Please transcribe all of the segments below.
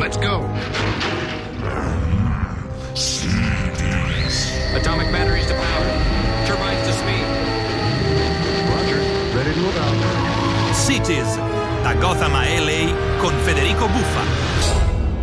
Let's go. Atomic batteries to power. Turbines to speed. Roger. Ready to move out. Cities, da Gotham a LA con Federico Buffa.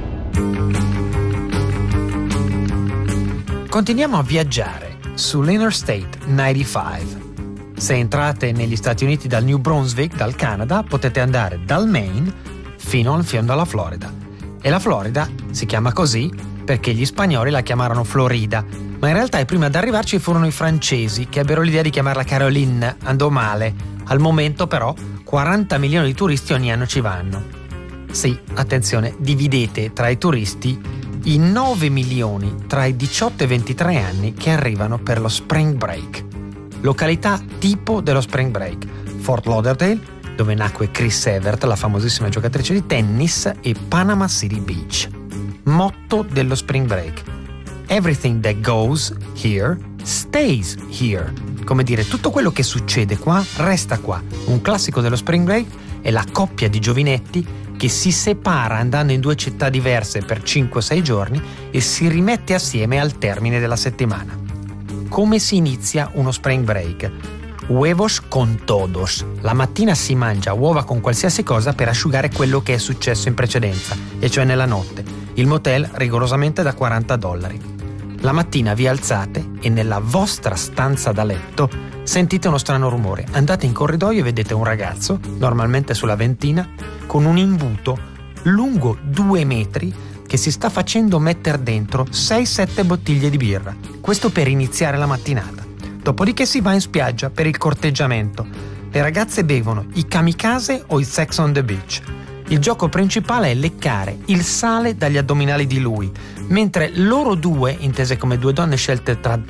Continuiamo a viaggiare sull'Interstate 95. Se entrate negli Stati Uniti dal New Brunswick, dal Canada, potete andare dal Maine fino al fiume della Florida. E la Florida si chiama così perché gli spagnoli la chiamarono Florida, ma in realtà prima ad arrivarci furono i francesi che ebbero l'idea di chiamarla Caroline. Andò male. Al momento però 40 milioni di turisti ogni anno ci vanno. Sì, attenzione, dividete tra i turisti i 9 milioni tra i 18 e i 23 anni che arrivano per lo Spring Break. Località tipo dello Spring Break: Fort Lauderdale, dove nacque Chris Evert, la famosissima giocatrice di tennis, e Panama City Beach. Motto dello Spring Break: Everything that goes here stays here. Come dire, tutto quello che succede qua resta qua. Un classico dello Spring Break è la coppia di giovinetti che si separa andando in due città diverse per 5-6 giorni e si rimette assieme al termine della settimana. Come si inizia uno Spring Break? Huevos con todos. La mattina si mangia uova con qualsiasi cosa per asciugare quello che è successo in precedenza, e cioè nella notte. Il motel rigorosamente da $40. La mattina vi alzate e nella vostra stanza da letto sentite uno strano rumore. Andate in corridoio e vedete un ragazzo, normalmente sulla ventina, con un imbuto lungo 2 metri che si sta facendo mettere dentro 6-7 bottiglie di birra. Questo per iniziare la mattinata. Dopodiché si va in spiaggia per il corteggiamento. Le ragazze bevono i kamikaze o il Sex on the Beach. Il gioco principale è leccare il sale dagli addominali di lui, mentre loro due, intese come 2 donne scelte tra,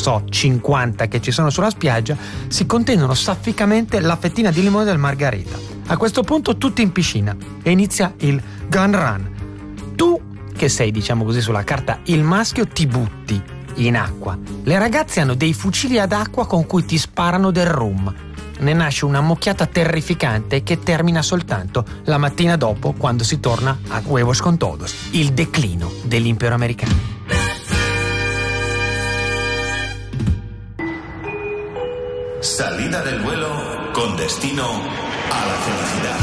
50 che ci sono sulla spiaggia, si contendono safficamente la fettina di limone del margarita. A questo punto tutti in piscina e inizia il gun run. Tu, che sei diciamo così sulla carta il maschio, ti butti in acqua. Le ragazze hanno dei fucili ad acqua con cui ti sparano del rum. Ne nasce una mucchiata terrificante che termina soltanto la mattina dopo, quando si torna a Huevos con Todos, il declino dell'impero americano. Salida del vuelo con destino a la felicidad.